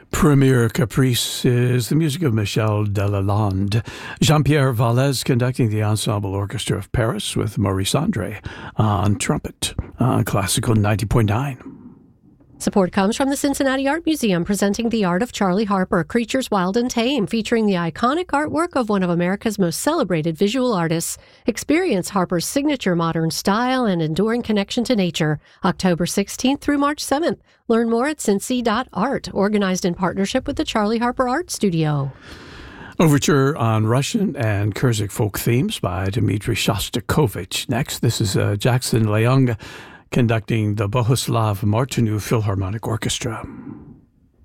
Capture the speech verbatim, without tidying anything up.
Premier Caprice is the music of Michel Delalande. Jean-Pierre Vallès conducting the Ensemble Orchestra of Paris with Maurice Andre on trumpet on Classical ninety point nine. Support comes from the Cincinnati Art Museum, presenting The Art of Charlie Harper, Creatures Wild and Tame, featuring the iconic artwork of one of America's most celebrated visual artists. Experience Harper's signature modern style and enduring connection to nature. October sixteenth through March seventh. Learn more at cincy dot art, organized in partnership with the Charlie Harper Art Studio. Overture on Russian and Kyrgyz folk themes by Dmitry Shostakovich. Next, this is uh, Jackson Leung conducting the Bohuslav Martinu Philharmonic Orchestra.